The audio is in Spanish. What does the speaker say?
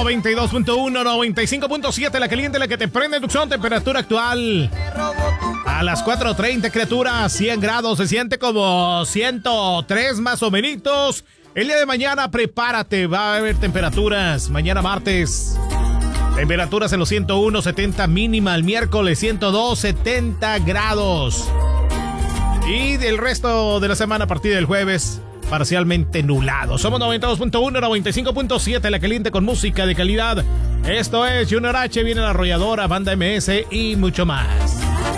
92.1, 95.7, la caliente, la que te prende Tucson. Temperatura actual a las 4:30, criatura, 100 grados, se siente como 103 más o menos. El día de mañana prepárate, va a haber temperaturas, mañana martes. Temperaturas en los 101, 70 mínima, el miércoles 102, 70 grados. Y del resto de la semana a partir del jueves, parcialmente nublado. Somos 92.1, 95.7, la caliente con música de calidad. Esto es Junior H, viene la arrolladora, Banda MS y mucho más.